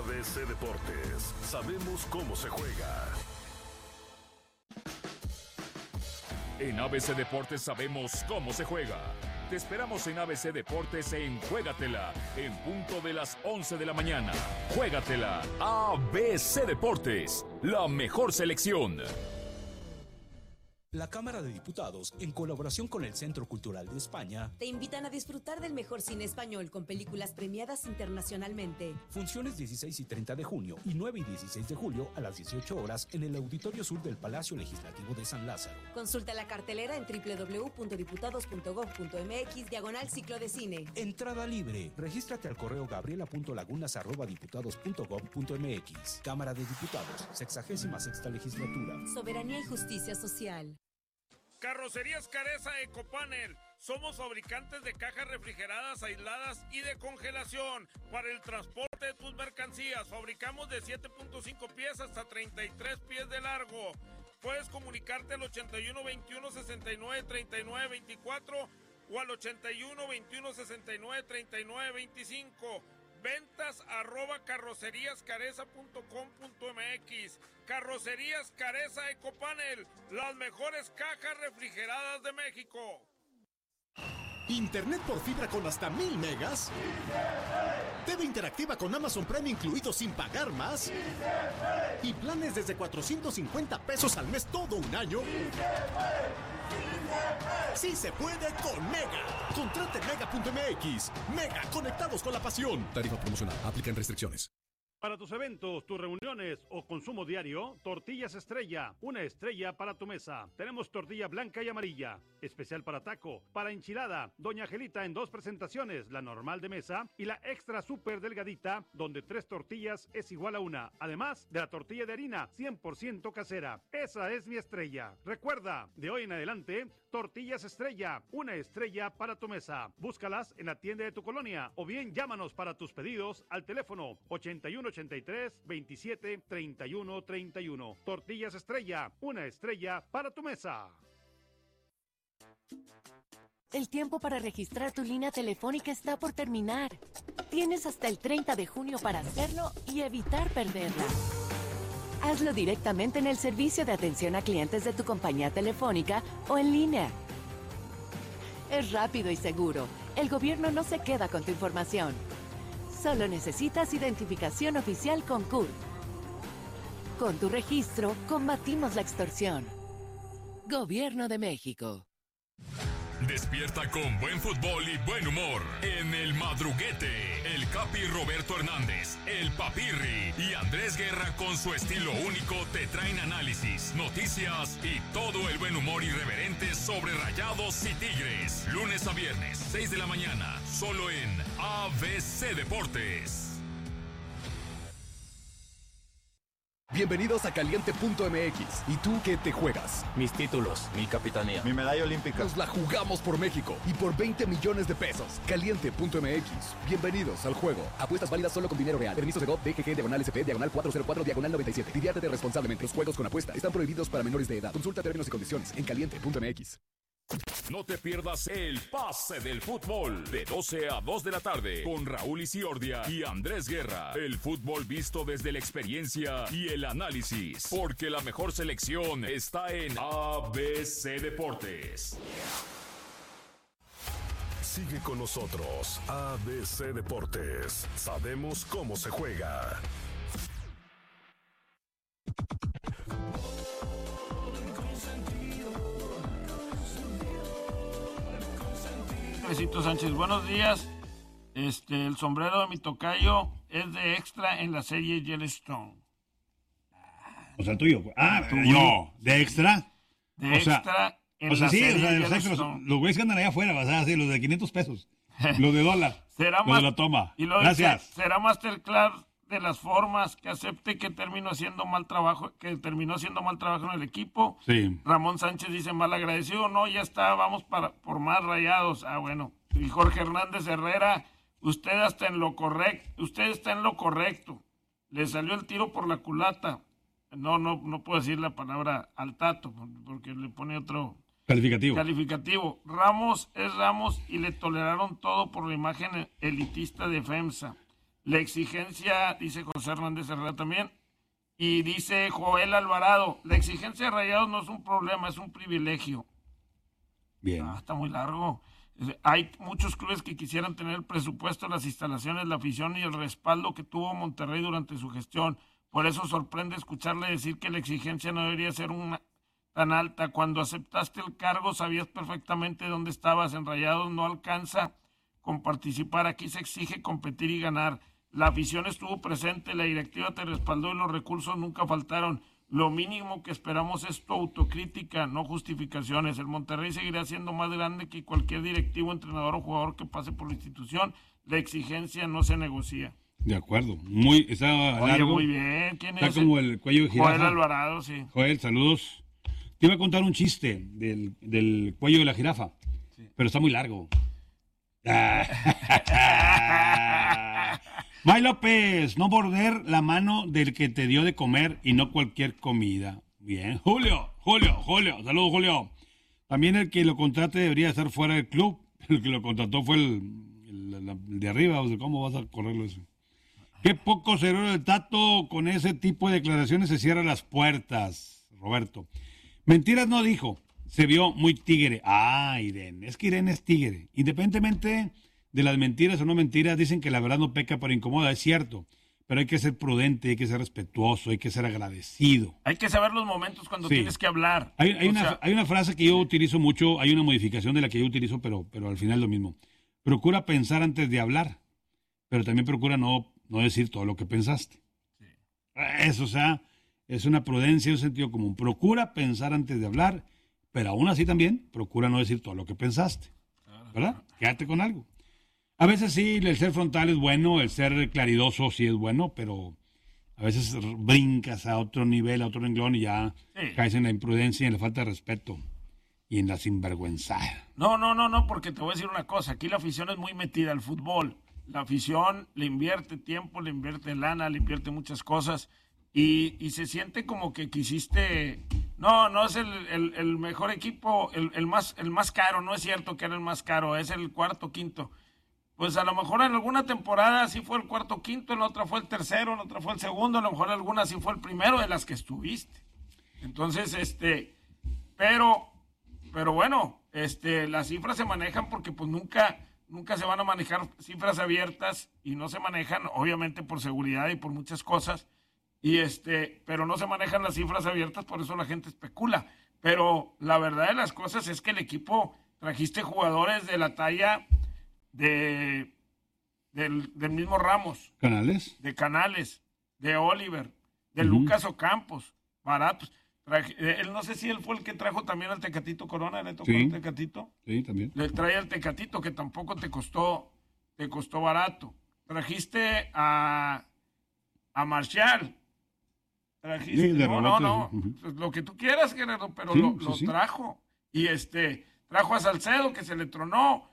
ABC Deportes, sabemos cómo se juega. En ABC Deportes sabemos cómo se juega. Te esperamos en ABC Deportes en Juégatela, en punto de las 11 de la mañana. Juégatela, ABC Deportes, la mejor selección. La Cámara de Diputados, en colaboración con el Centro Cultural de España, te invitan a disfrutar del mejor cine español con películas premiadas internacionalmente. Funciones 16 y 30 de junio y 9 y 16 de julio a las 18 horas en el Auditorio Sur del Palacio Legislativo de San Lázaro. Consulta la cartelera en www.diputados.gov.mx/ciclo de cine. Entrada libre. Regístrate al correo gabriela.lagunas@diputados.gov.mx. Cámara de Diputados, 66ª Legislatura. Soberanía y justicia social. Carrocerías Careza Ecopanel. Somos fabricantes de cajas refrigeradas, aisladas y de congelación para el transporte de tus mercancías. Fabricamos de 7.5 pies hasta 33 pies de largo. Puedes comunicarte al 81 21 69 39 24 o al 81 21 69 39 25. Ventas @carroceríascareza.com.mx. Carrocerías Careza Ecopanel, las mejores cajas refrigeradas de México. Internet por fibra con hasta 1000 megas. TV interactiva con Amazon Prime incluido sin pagar más. Y planes desde 450 pesos al mes todo un año. Sí se puede con Mega. Contrate Mega.mx. Mega, conectados con la pasión. Tarifa promocional. Aplican restricciones. Para tus eventos, tus reuniones o consumo diario, Tortillas Estrella, una estrella para tu mesa. Tenemos tortilla blanca y amarilla, especial para taco, para enchilada, Doña Angelita en 2 presentaciones, la normal de mesa y la extra súper delgadita, donde 3 tortillas es igual a 1. Además de la tortilla de harina, 100% casera. Esa es mi estrella. Recuerda, de hoy en adelante, Tortillas Estrella, una estrella para tu mesa. Búscalas en la tienda de tu colonia o bien llámanos para tus pedidos al teléfono 8183-27-3131. Tortillas Estrella, una estrella para tu mesa. El tiempo para registrar tu línea telefónica está por terminar. Tienes hasta el 30 de junio para hacerlo y evitar perderla. Hazlo directamente en el servicio de atención a clientes de tu compañía telefónica o en línea. Es rápido y seguro. El gobierno no se queda con tu información. Solo necesitas identificación oficial con CURP. Con tu registro, combatimos la extorsión. Gobierno de México. Despierta con buen fútbol y buen humor en El Madruguete. El Capi Roberto Hernández, el Papirri y Andrés Guerra con su estilo único te traen análisis, noticias y todo el buen humor irreverente sobre Rayados y Tigres. Lunes a viernes, 6 de la mañana, solo en ABC Deportes. Bienvenidos a Caliente.mx. ¿Y tú qué te juegas? Mis títulos, mi capitanía, mi medalla olímpica. Nos la jugamos por México y por 20 millones de pesos. Caliente.mx. Bienvenidos al juego. Apuestas válidas solo con dinero real. Permisos de GOV, DGG, /SP, /404, /97. Diviértete responsablemente. Los juegos con apuesta están prohibidos para menores de edad. Consulta términos y condiciones en Caliente.mx. No te pierdas el pase del fútbol de 12 a 2 de la tarde con Raúl Isiordia y Andrés Guerra. El fútbol visto desde la experiencia y el análisis, porque la mejor selección está en ABC Deportes. Sigue con nosotros, ABC Deportes. Sabemos cómo se juega. Luisito Sánchez, buenos días. El sombrero de mi tocayo es de extra en la serie Yellowstone. O sea, tuyo. tuyo. Yo, ¿de extra? De extra en la serie de los extras, los güeyes que andan allá afuera, vas a decir, los de 500 pesos, los de dólar, los de la toma. Y Gracias. Será masterclass de las formas, que acepte que terminó haciendo mal trabajo en el equipo. Sí. Ramón Sánchez dice mal agradecido, no, ya está, vamos por más Rayados. Bueno. Y Jorge Hernández Herrera, usted está en lo correcto. Le salió el tiro por la culata. No puedo decir la palabra al Tato, porque le pone otro calificativo. Ramos es Ramos y le toleraron todo por la imagen elitista de FEMSA. La exigencia, dice José Hernández Herrera también, y dice Joel Alvarado, la exigencia de Rayados no es un problema, es un privilegio. Bien. Está muy largo. Hay muchos clubes que quisieran tener el presupuesto, las instalaciones, la afición y el respaldo que tuvo Monterrey durante su gestión. Por eso sorprende escucharle decir que la exigencia no debería ser tan alta. Cuando aceptaste el cargo sabías perfectamente dónde estabas. En Rayados no alcanza con participar. Aquí se exige competir y ganar. La afición estuvo presente, la directiva te respaldó y los recursos nunca faltaron. Lo mínimo que esperamos es tu autocrítica, no justificaciones. El Monterrey seguirá siendo más grande que cualquier directivo, entrenador o jugador que pase por la institución. La exigencia no se negocia. De acuerdo. Está largo. Muy bien. ¿Quién está es? Está como el cuello de jirafa. Joel Alvarado, sí. Joel, saludos. Te iba a contar un chiste del cuello de la jirafa, sí, pero está muy largo. May López, no morder la mano del que te dio de comer y no cualquier comida. Bien. Julio. Saludos, Julio. También el que lo contrate debería estar fuera del club. El que lo contrató fue el de arriba. O sea, ¿cómo vas a correrlo eso? Qué poco cerebro el Tato. Con ese tipo de declaraciones se cierran las puertas. Roberto. Mentiras no dijo. Se vio muy tigre. Irene. Es que Irene es tigre. Independientemente de las mentiras o no mentiras, dicen que la verdad no peca pero incomoda, es cierto, pero hay que ser prudente, hay que ser respetuoso, hay que ser agradecido. Hay que saber los momentos cuando tienes que hablar. Hay una frase que yo utilizo mucho, hay una modificación de la que yo utilizo, pero al final es lo mismo. Procura pensar antes de hablar, pero también procura no decir todo lo que pensaste. Sí. Eso, o sea, es una prudencia, un sentido común. Procura pensar antes de hablar, pero aún así también procura no decir todo lo que pensaste. ¿Verdad? Quédate con algo. A veces sí, el ser frontal es bueno, el ser claridoso sí es bueno, pero a veces brincas a otro nivel, a otro renglón y ya caes en la imprudencia y en la falta de respeto y en la sinvergüenzada. No, porque te voy a decir una cosa, aquí la afición es muy metida al fútbol. La afición le invierte tiempo, le invierte lana, le invierte muchas cosas y se siente como que quisiste... No es el mejor equipo, el más caro, no es cierto que era el más caro, es el cuarto, quinto. Pues a lo mejor en alguna temporada sí fue el cuarto, quinto, en otra fue el tercero, en otra fue el segundo, a lo mejor en alguna sí fue el primero de las que estuviste. Entonces, pero bueno, las cifras se manejan porque pues nunca se van a manejar cifras abiertas y no se manejan, obviamente por seguridad y por muchas cosas, pero no se manejan las cifras abiertas, por eso la gente especula. Pero la verdad de las cosas es que el equipo, trajiste jugadores de la talla del mismo Ramos. ¿Canales? De Canales, de Oliver, de Lucas Ocampos, baratos. Él no sé si él fue el que trajo también al Tecatito Corona, ¿le tocó el Tecatito? Sí, también. Le trae al Tecatito, que tampoco te costó barato. Trajiste a Marcial. Trajiste, no. Pues lo que tú quieras, Gerardo, pero sí, lo trajo. Y trajo a Salcedo, que se le tronó.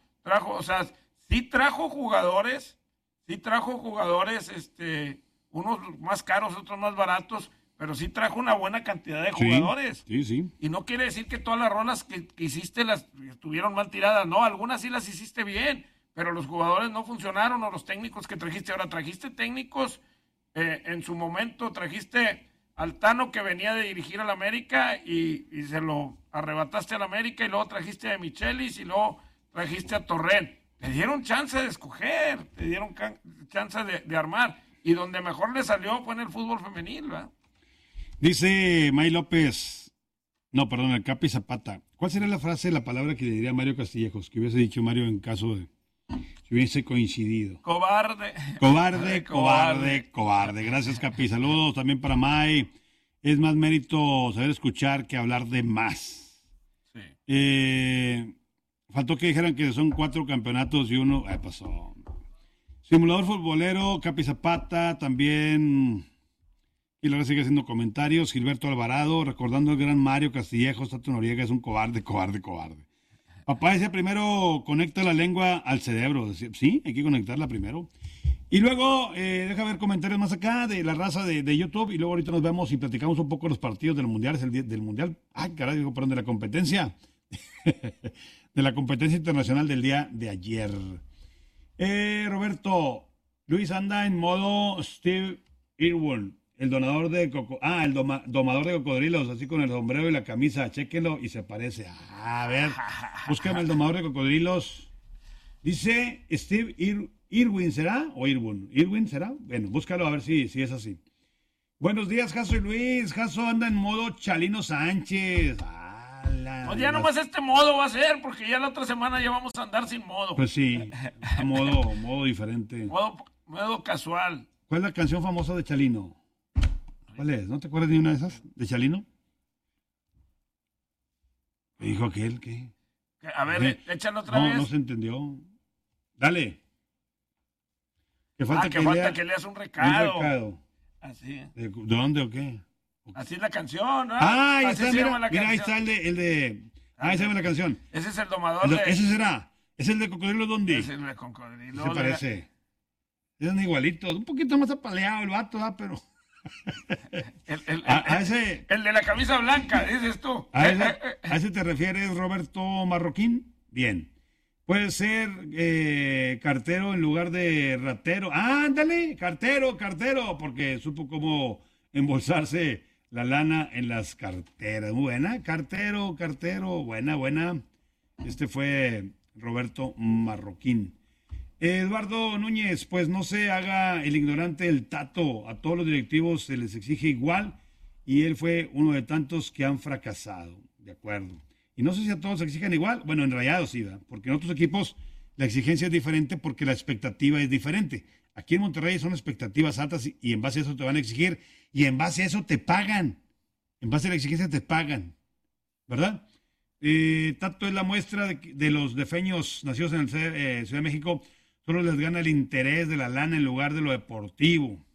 Sí trajo jugadores, unos más caros, otros más baratos, pero sí trajo una buena cantidad de jugadores. Sí. Y no quiere decir que todas las rolas que hiciste las estuvieron mal tiradas, no, algunas sí las hiciste bien, pero los jugadores no funcionaron, o los técnicos que trajiste. Ahora trajiste técnicos, en su momento trajiste al Tano, que venía de dirigir al América y se lo arrebataste al América, y luego trajiste a Michelis y luego trajiste a Torrent. Te dieron chance de escoger, te dieron chance de armar. Y donde mejor le salió fue en el fútbol femenil, ¿verdad? Dice May López, el Capi Zapata. ¿Cuál sería la frase, la palabra que le diría a Mario Castillejos, que hubiese dicho Mario en caso de si hubiese coincidido? Cobarde. Cobarde. Gracias, Capi. Saludos también para May. Es más mérito saber escuchar que hablar de más. Sí. Faltó que dijeran que son 4 campeonatos y uno... pasó. Simulador futbolero, Capi Zapata, también... Y la sigue haciendo comentarios. Gilberto Alvarado, recordando al gran Mario Castillejos, Tato Noriega es un cobarde. Papá decía primero, conecta la lengua al cerebro. Decía, sí, hay que conectarla primero. Y luego, deja ver comentarios más acá de la raza de YouTube. Y luego ahorita nos vemos y platicamos un poco de los partidos del Mundial. Es el día del Mundial. De la competencia. De la competencia internacional del día de ayer. Roberto, Luis anda en modo Steve Irwin, el donador de domador de cocodrilos, así con el sombrero y la camisa. Chéquenlo y se parece. A ver, búscame el domador de cocodrilos. Dice Steve Irwin, ¿será? ¿O Irwin? ¿Irwin será? Bueno, búscalo a ver si es así. Buenos días, Jaso y Luis. Jaso anda en modo Chalino Sánchez. Pues ya nomás este modo va a ser, porque ya la otra semana ya vamos a andar sin modo. Pues sí, modo diferente. Modo casual. ¿Cuál es la canción famosa de Chalino? ¿Cuál es? ¿No te acuerdas ni una de esas? ¿De Chalino? ¿Qué dijo aquel? ¿Qué? A ver, échalo otra vez. No se entendió. Dale. Que falta que leas un recado. Un recado. Así. ¿De dónde o qué? Así es la canción, ¿no? Ahí está, mira, ahí está el de... Ahí se llama la canción. Ese es el domador Ese será. ¿Es el de Cocodrilo dónde? Es el de Cocodrilo. Se parece. Es igualito. Un poquito más apaleado el vato, pero... El de la camisa blanca, dices tú. ¿A ese te refieres, Roberto Marroquín? Bien. Puede ser cartero en lugar de ratero. ¡Ándale! Cartero, porque supo cómo embolsarse la lana en las carteras. Muy buena. Cartero. Buena. Este fue Roberto Marroquín. Eduardo Núñez, pues no se haga el ignorante el Tato. A todos los directivos se les exige igual y él fue uno de tantos que han fracasado. De acuerdo. Y no sé si a todos se exigen igual. Bueno, en Rayados sí, ¿verdad? Porque en otros equipos la exigencia es diferente porque la expectativa es diferente. Aquí en Monterrey son expectativas altas y en base a eso te van a exigir y en base a eso te pagan. En base a la exigencia te pagan. ¿Verdad? Tato es la muestra de los defeños nacidos en el Ciudad de México. Solo les gana el interés de la lana en lugar de lo deportivo.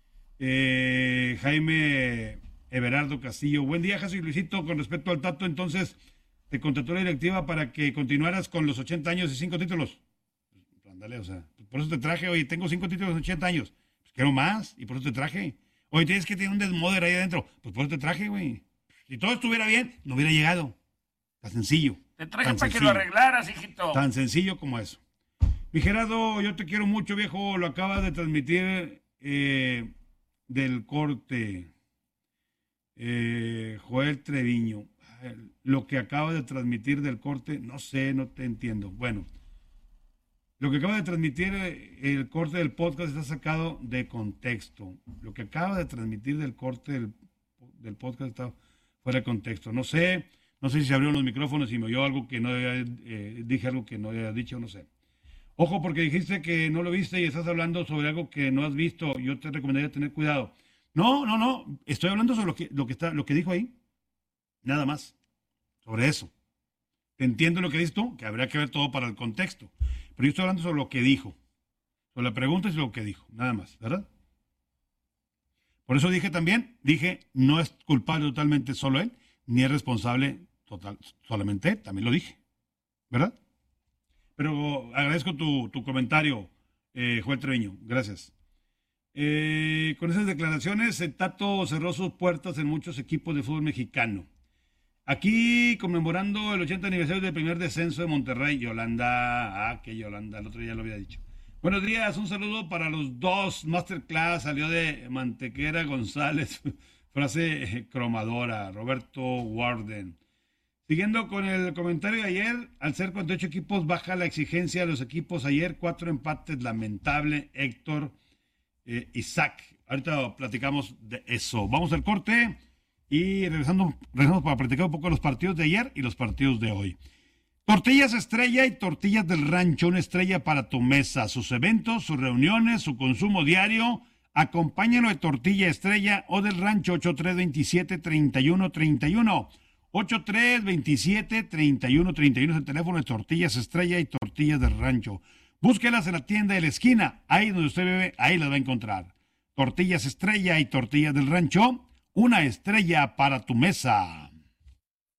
Jaime Everardo Castillo. Buen día, Jaso y Luisito. Con respecto al Tato, entonces, te contrató la directiva para que continuaras con los 80 años y 5 títulos. Ándale, o sea, por eso te traje. Oye, tengo 5 títulos en 80 años. Pues quiero más y por eso te traje. Oye, tienes que tener un desmoder ahí adentro. Pues por eso te traje, güey. Si todo estuviera bien, no hubiera llegado. Tan sencillo. Te traje para que lo arreglaras, hijito. Tan sencillo como eso. Mi Gerardo, yo te quiero mucho, viejo. Lo acabas de transmitir del corte. Joel Treviño. Lo que acaba de transmitir del corte, no sé, no te entiendo. Bueno, lo que acaba de transmitir el corte del podcast está sacado de contexto. Lo que acaba de transmitir del corte del podcast está fuera de contexto. No sé si se abrieron los micrófonos y me oyó algo que no dije algo que no había dicho, no sé. Ojo, porque dijiste que no lo viste y estás hablando sobre algo que no has visto. Yo te recomendaría tener cuidado. No. Estoy hablando sobre lo que dijo ahí. Nada más. Sobre eso. Te entiendo lo que dices tú, que habría que ver todo para el contexto. Pero yo estoy hablando sobre lo que dijo. Sobre la pregunta y sobre lo que dijo. Nada más, ¿verdad? Por eso dije, no es culpable totalmente solo él, ni es responsable solamente él. También lo dije. ¿Verdad? Pero agradezco tu comentario, Joel Treviño. Gracias. Con esas declaraciones, el Tato cerró sus puertas en muchos equipos de fútbol mexicano. Aquí, conmemorando el 80 aniversario del primer descenso de Monterrey, Yolanda. Que Yolanda, el otro día lo había dicho. Buenos días, un saludo para los dos. Masterclass salió de Mantequera González. Frase cromadora, Roberto Warden. Siguiendo con el comentario de ayer, al ser 48 equipos, baja la exigencia de los equipos. Ayer 4 empates, lamentable, Héctor, Isaac. Ahorita platicamos de eso. Vamos al corte y regresamos para platicar un poco de los partidos de ayer y los partidos de hoy. Tortillas Estrella y Tortillas del Rancho, una estrella para tu mesa. Sus eventos, sus reuniones, su consumo diario. Acompáñalo de Tortilla Estrella o del Rancho 8327-3131. 8327-3131 es el teléfono de Tortillas Estrella y Tortillas del Rancho. Búsquelas en la tienda de la esquina, ahí donde usted vive, ahí las va a encontrar. Tortillas Estrella y Tortillas del Rancho, una estrella para tu mesa.